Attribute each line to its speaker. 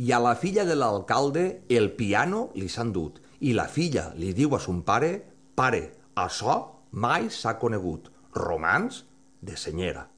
Speaker 1: I a la filla de l'alcalde el piano li s'ha endut. I la filla li diu a son pare: «Pare, açò mai s'ha conegut. Romans de senyera».